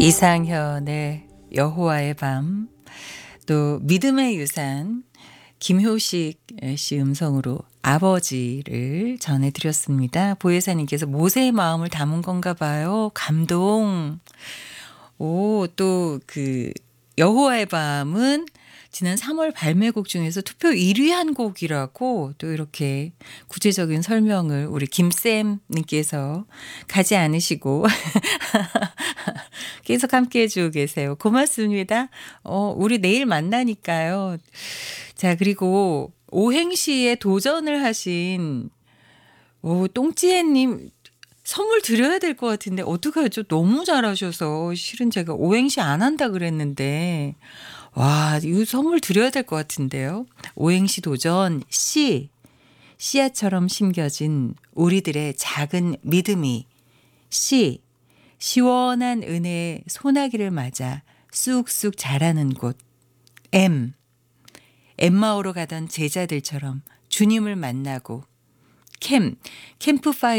이상현의 여호와의 밤, 또 믿음의 유산 김효식 씨 음성으로 아버지를 전해드렸습니다. 보혜사님께서 모세의 마음을 담은 건가 봐요. 감동. 오, 또 그 여호와의 밤은 지난 3월 발매곡 중에서 투표 1위 한 곡이라고 또 이렇게 구체적인 설명을 우리 김쌤님께서 가지 않으시고 계속 함께 해주고 계세요. 고맙습니다. 우리 내일 만나니까요. 자, 그리고 오행시에 도전을 하신 똥찌해님 선물 드려야 될 것 같은데 어떡하죠? 너무 잘하셔서 실은 제가 오행시 안 한다 그랬는데 와, 이거 선물 드려야 될 것 같은데요. 오행시 도전 씨앗처럼 심겨진 우리들의 작은 믿음이 시원한 은혜의 소나기를 맞아 쑥쑥 자라는 곳. 엠마오로 가던 제자들처럼 주님을 만나고 캠프파이어